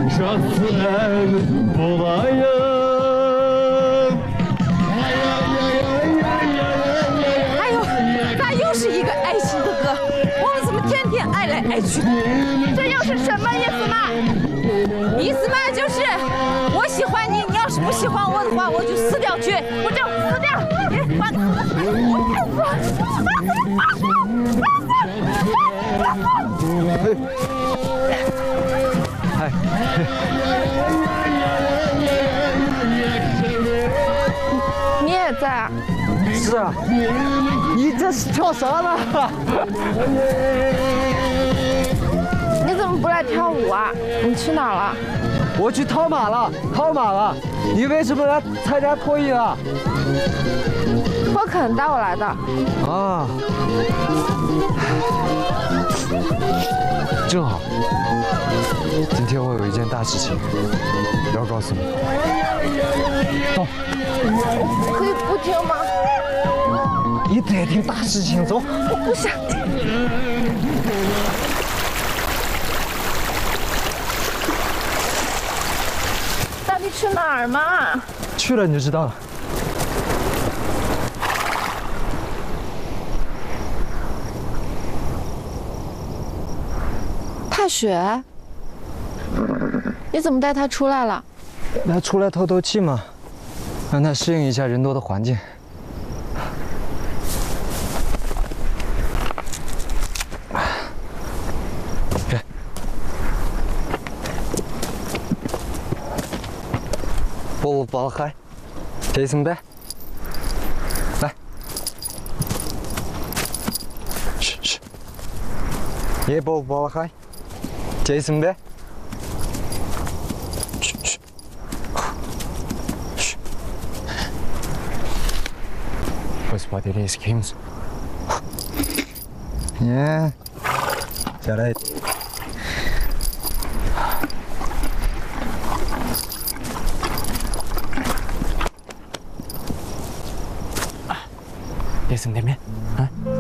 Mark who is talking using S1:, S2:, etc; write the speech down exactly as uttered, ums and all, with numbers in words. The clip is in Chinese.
S1: yaşasın bulayım.
S2: 哎呦，咋又是一个爱情的歌？我们怎么天天爱来爱去的？这又是什么意思嘛？意思嘛就是，我喜欢你，你要是不喜欢我的话，我就死掉去，我就死掉。你把
S1: 哎，
S2: 你也在啊？
S1: 是啊，你这是跳啥呢？
S2: 你怎么不来跳舞啊？你去哪儿了？
S1: 我去套马了，套马了。你为什么来参加脱衣啊？
S2: 我肯带我来的。
S1: 啊，正好，今天我有一件大事情要告诉你。走，
S2: 可以不听吗？
S1: 你得听大事情，走。
S2: 我不想听。带你去哪儿嘛？
S1: 去了你就知道了。
S2: 踏雪？你怎么带他出来了？
S1: 那出来透透气嘛，让他适应一下人多的环境。这，不不嗨，这一层带，来，去去，也不不嗨，这一层带。 What it is, Kings. Yeah. 下来。啊，别生点面啊。